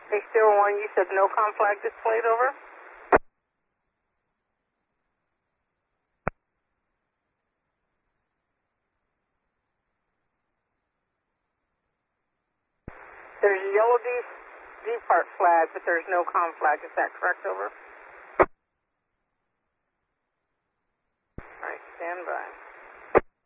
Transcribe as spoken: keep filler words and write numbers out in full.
six zero one, you said no com flag displayed, over? There's a yellow D, D part flag, but there's no com flag. Is that correct, over?